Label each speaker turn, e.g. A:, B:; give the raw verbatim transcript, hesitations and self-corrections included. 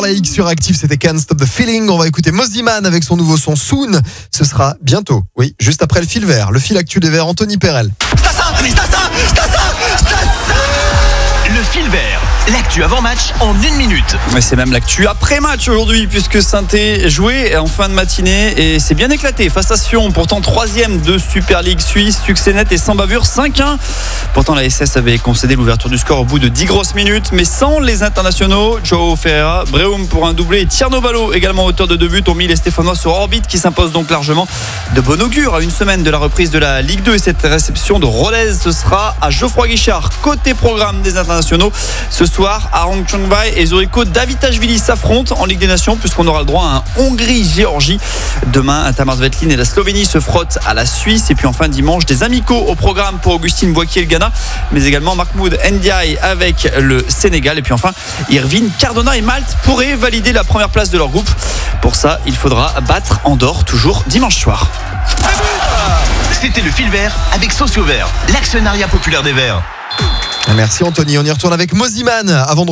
A: Timberlake sur Active, c'était Can't Stop the Feeling. On va écouter Mozzie Man avec son nouveau son Soon. Ce sera bientôt, oui, juste après le fil vert. Le fil actu des Verts, Anthony Perel.
B: Le fil vert, l'actu avant-match en une minute.
C: Mais c'est même l'actu après-match aujourd'hui, puisque Saint-Étienne jouait en fin de matinée et c'est bien éclaté face à Sion, pourtant troisième de Super League Suisse, succès net et sans bavure, cinq un. Pourtant la S S avait concédé l'ouverture du score au bout de dix grosses minutes, mais sans les internationaux. Joao Ferreira, Breum pour un doublé et Tierno Ballo, également auteur de deux buts, ont mis les Stéphanois sur orbite qui s'impose donc largement. De bon augure à une semaine de la reprise de la Ligue deux et cette réception de Rodez, ce sera à Geoffroy Guichard. Côté programme des internationaux, ce soir, Arang Chongbai et Zoriko Davitashvili s'affrontent en Ligue des Nations, puisqu'on aura le droit à un Hongrie-Géorgie. Demain, Tamar Svetlin et la Slovénie se frottent à la Suisse. Et puis enfin, dimanche, des amicaux au programme pour Augustine Boaki et le Ghana, mais également Mahmoud Ndiaye avec le Sénégal. Et puis enfin, Irvine Cardona et Malte pourraient valider la première place de leur groupe. Pour ça, il faudra battre Andorre, toujours dimanche soir.
B: C'était le fil vert avec Socio Vert, l'actionnariat populaire des Verts.
A: Merci Anthony, on y retourne avec Mozzie Man avant de